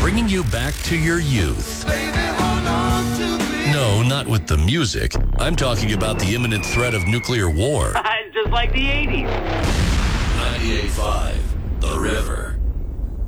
bringing you back to your youth. No, not with the music. I'm talking about the imminent threat of nuclear war. It's just like the 80s.